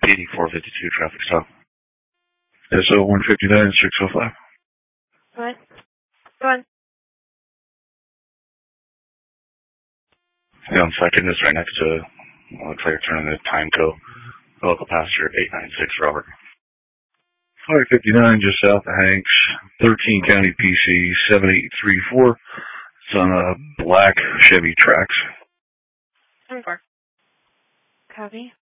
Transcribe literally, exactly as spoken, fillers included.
eighty-four fifty-two traffic stop. S O one fifty-nine six oh five. Go ahead. Go on. Yeah, on second is right next to, well, looks like you're turning the time code. Local passenger eight nine six, Robert. five fifty-nine just south of Hanks, thirteen County P C seven eight three four. It's on a black Chevy Trax. ten four. Copy.